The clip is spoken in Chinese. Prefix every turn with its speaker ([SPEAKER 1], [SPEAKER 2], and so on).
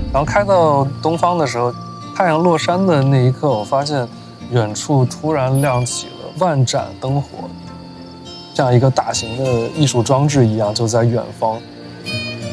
[SPEAKER 1] 然后开到东方的时候，太阳落山的那一刻，我发现远处突然亮起了万盏灯火，像一个大型的艺术装置一样，就在远方。